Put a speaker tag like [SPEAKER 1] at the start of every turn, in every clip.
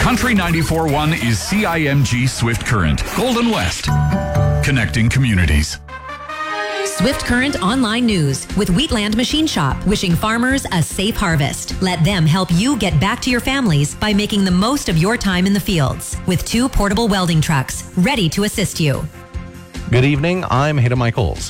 [SPEAKER 1] Country 94.1 is CIMG Swift Current, Golden West, connecting communities.
[SPEAKER 2] Swift Current Online News with Wheatland Machine Shop, wishing farmers a safe harvest. Let them help you get back to your families by making the most of your time in the fields with 2 portable welding trucks ready to assist you.
[SPEAKER 3] Good evening, I'm Hayden Michaels.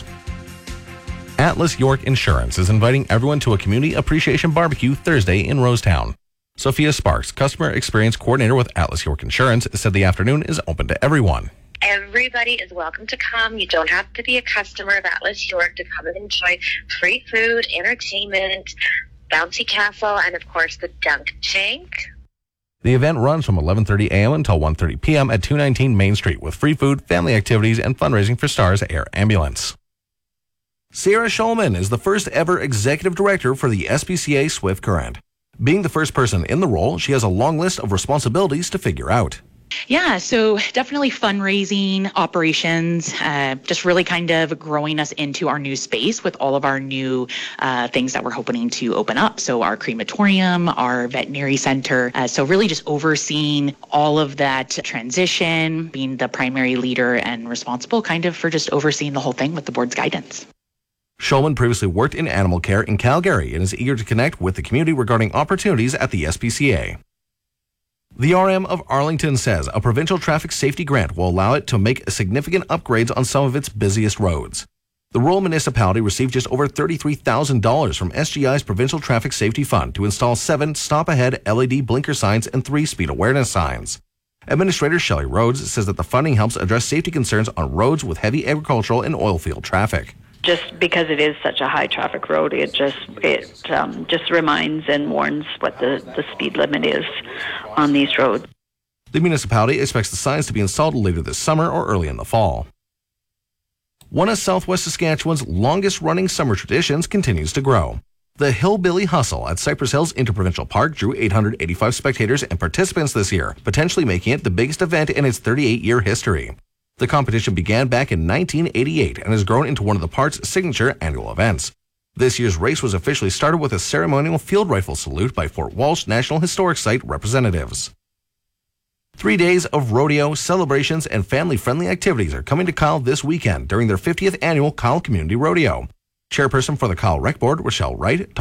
[SPEAKER 3] Atlas York Insurance is inviting everyone to a Community Appreciation Barbecue Thursday in Rosetown. Sophia Sparks, Customer Experience Coordinator with Atlas York Insurance, said the afternoon is open to everyone.
[SPEAKER 4] Everybody is welcome to come. You don't have to be a customer of Atlas York to come and enjoy free food, entertainment, bouncy castle, and of course the dunk tank.
[SPEAKER 3] The event runs from 11:30 a.m. until 1:30 p.m. at 219 Main Street with free food, family activities, and fundraising for Stars Air Ambulance. Sarah Schulman is the first ever executive director for the SPCA Swift Current. Being the first person in the role, she has a long list of responsibilities to figure out.
[SPEAKER 5] Yeah, so definitely fundraising, operations, just really kind of growing us into our new space with all of our new things that we're hoping to open up. So our crematorium, our veterinary center. So really just overseeing all of that transition, being the primary leader and responsible kind of for just overseeing the whole thing with the board's guidance.
[SPEAKER 3] Schulman previously worked in animal care in Calgary and is eager to connect with the community regarding opportunities at the SPCA. The RM of Arlington says a provincial traffic safety grant will allow it to make significant upgrades on some of its busiest roads. The rural municipality received just over $33,000 from SGI's Provincial Traffic Safety Fund to install 7 stop-ahead LED blinker signs and 3 speed awareness signs. Administrator Shelley Rhodes says that the funding helps address safety concerns on roads with heavy agricultural and oil field traffic.
[SPEAKER 6] Just because it is such a high traffic road, it just reminds and warns what the speed limit is on these roads.
[SPEAKER 3] The municipality expects the signs to be installed later this summer or early in the fall. One of Southwest Saskatchewan's longest-running summer traditions continues to grow. The Hillbilly Hustle at Cypress Hills Interprovincial Park drew 885 spectators and participants this year, potentially making it the biggest event in its 38-year history. The competition began back in 1988 and has grown into one of the park's signature annual events. This year's race was officially started with a ceremonial field rifle salute by Fort Walsh National Historic Site representatives. 3 days of rodeo, celebrations, and family-friendly activities are coming to Kyle this weekend during their 50th annual Kyle Community Rodeo. Chairperson for the Kyle Rec Board, Rochelle Wright,